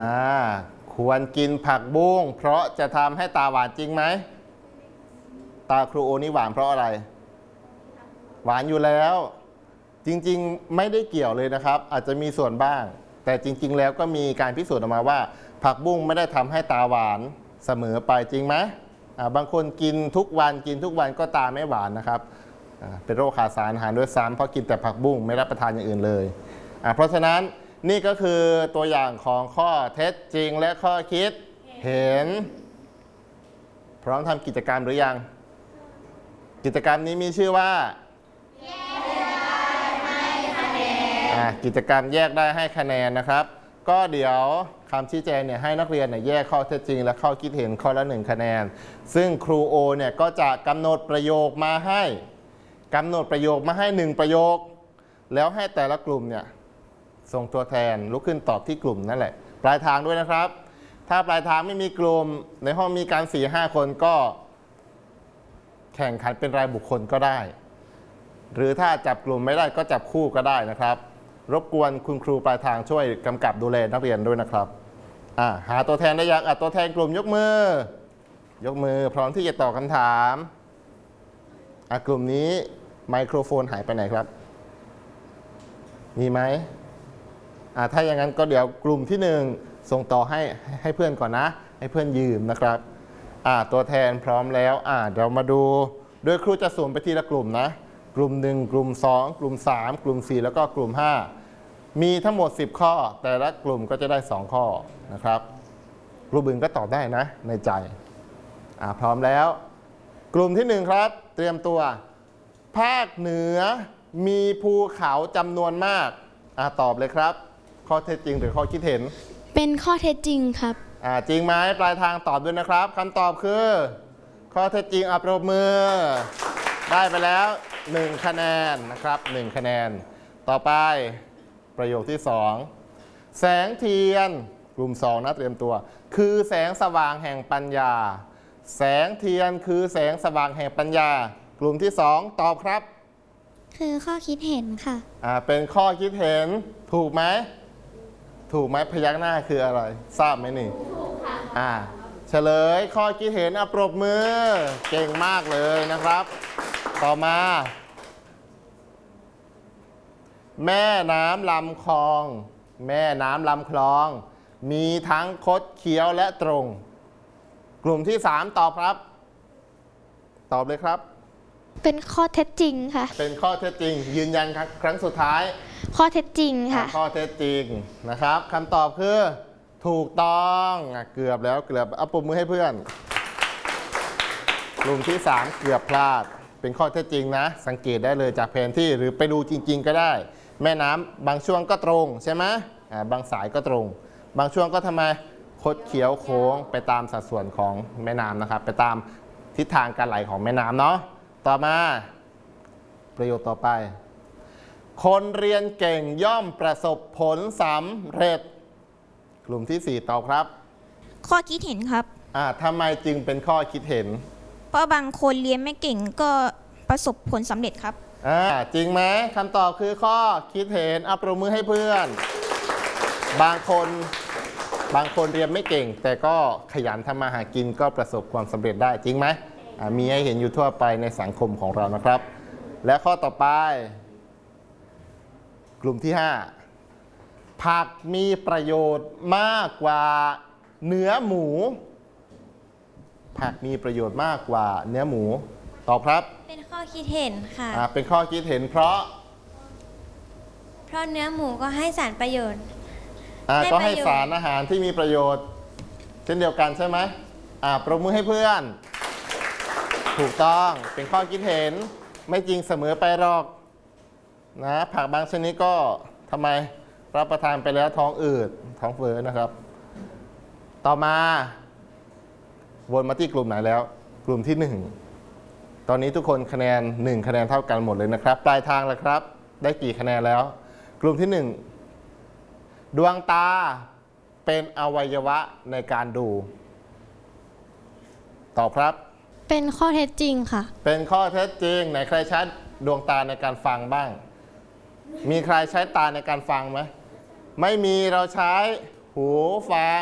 ควรกินผักบุ้งเพราะจะทำให้ตาหวานจริงไหมตาครูโอนี่หวานเพราะอะไรหวานอยู่แล้วจริงๆไม่ได้เกี่ยวเลยนะครับอาจจะมีส่วนบ้างแต่จริงๆแล้วก็มีการพิสูจน์ออกมาว่าผักบุ้งไม่ได้ทำให้ตาหวานเสมอไปจริงไหมบางคนกินทุกวันก็ตาไม่หวานนะครับเป็นโรคขาดสารอาหารด้วยซ้ำเพราะกินแต่ผักบุ้งไม่รับประทานอย่างอื่นเลยเพราะฉะนั้นนี่ก็คือตัวอย่างของข้อเท็จจริงและข้อคิดเห็นพร้อมทำกิจกรรมหรือยังกิจกรรมนี้มีชื่อว่าแยกได้ให้คะแนนกิจกรรมแยกได้ให้คะแนนนะครับก็เดี๋ยวคำชี้แจงเนี่ยให้นักเรียนเนี่ยแยกข้อเท็จจริงและข้อคิดเห็นข้อละ1คะแนนซึ่งครูโอเนี่ยก็จะกำหนดประโยคมาให้1ประโยคแล้วให้แต่ละกลุ่มเนี่ยส่งตัวแทนลุกขึ้นตอบที่กลุ่มนั่นแหละปลายทางด้วยนะครับถ้าปลายทางไม่มีกลุ่มในห้องมีการ 4-5 คนก็แข่งขันเป็นรายบุคคลก็ได้หรือถ้าจับกลุ่มไม่ได้ก็จับคู่ก็ได้นะครับรบกวนคุณครูปลายทางช่วยกำกับดูแลนักเรียนด้วยนะครับหาตัวแทนได้ยังตัวแทนกลุ่มยกมือพร้อมที่จะตอบคำถามกลุ่มนี้ไมโครโฟนหายไปไหนครับมีไหมถ้าอย่างนั้นก็เดี๋ยวกลุ่มที่1ส่งต่อให้เพื่อนก่อนนะให้เพื่อนยืมนะครับตัวแทนพร้อมแล้วเดี๋ยวมาดูโดยครูจะสุ่มไปทีละกลุ่มนะกลุ่ม1กลุ่ม2กลุ่ม3กลุ่ม4แล้วก็กลุ่ม5มีทั้งหมด10ข้อแต่ละกลุ่มก็จะได้2ข้อนะครับกลุ่มอื่นก็ตอบได้นะในใจพร้อมแล้วกลุ่มที่1ครับเตรียมตัวภาคเหนือมีภูเขาจำนวนมากตอบเลยครับข้อเท็จจริงหรือข้อคิดเห็นเป็นข้อเท็จจริงครับจริงไหมปลายทางตอบด้วยนะครับคำตอบคือข้อเท็จจริงปรบมือได้ไปแล้ว1คะแนนนะครับ1คะแนนต่อไปประโยคที่2แสงเทียนกลุ่ม2นะเตรียมตัวคือแสงสว่างแห่งปัญญาแสงเทียนคือแสงสว่างแห่งปัญญากลุ่มที่2ตอบครับคือข้อคิดเห็นค่ะเป็นข้อคิดเห็นถูกไหมพยักหน้าคืออะไรทราบไหมนี่ถูกค่ะเฉลยข้อคิดเห็นปรบมือเก่งมากเลยนะครับต่อมาแม่น้ำลำคลองมีทั้งคดเคี้ยวและตรงกลุ่มที่3ตอบครับตอบเลยครับเป็นข้อเท็จจริงค่ะเป็นข้อเท็จจริงยืนยันครั้งสุดท้ายข้อเท็จจริงค่ะข้อเท็จจริงนะครับคำตอบคือถูกต้องเกือบเอาปรบมือให้เพื่อนกลุ่มที่3เกือบพลาดเป็นข้อเท็จจริงนะสังเกตได้เลยจากแผนที่หรือไปดูจริงๆก็ได้แม่น้ำบางช่วงก็ตรงใช่ไหมบางสายก็ตรงบางช่วงก็ทำไมคดเคี้ยวโค้งไปตามสัดส่วนของแม่น้ำนะครับไปตามทิศทางการไหลของแม่น้ำเนาะต่อมาประโยคต่อไปคนเรียนเก่งย่อมประสบผลสำเร็จกลุ่มที่4ตอบครับข้อคิดเห็นครับทำไมจึงเป็นข้อคิดเห็นเพราะบางคนเรียนไม่เก่งก็ประสบผลสำเร็จครับจริงไหมคำตอบคือข้อคิดเห็นปรบมือให้เพื่อนบางคนเรียนไม่เก่งแต่ก็ขยันทำมาหากินก็ประสบความสำเร็จได้จริงไหมมีให้เห็นอยู่ทั่วไปในสังคมของเรานะครับและข้อต่อไปกลุ่มที่5ผักมีประโยชน์มากกว่าเนื้อหมูผักมีประโยชน์มากกว่าเนื้อหมูตอบครับเป็นข้อคิดเห็นค่ะเป็นข้อคิดเห็นเพราะเนื้อหมูก็ให้สารประโยชน์ก็ให้สารอาหารที่มีประโยชน์เช่นเดียวกันใช่ไหมปรบมือให้เพื่อนถูกต้องเป็นข้อคิดเห็นไม่จริงเสมอไปหรอกนะผักบางชนิดก็ทำไมรับประทานไปแล้วท้องอืดท้องเฟ้อนะครับต่อมาวนมาที่กลุ่มไหนแล้วกลุ่มที่1ตอนนี้ทุกคนคะแนน1คะแนนเท่ากันหมดเลยนะครับปลายทางแล้วครับได้กี่คะแนนแล้วกลุ่มที่1ดวงตาเป็นอวัยวะในการดูตอบครับเป็นข้อเท็จจริงค่ะเป็นข้อเท็จจริงไหนใครใช้ดวงตาในการฟังบ้างมีใครใช้ตาในการฟังไหมไม่มีเราใช้หหูฟัง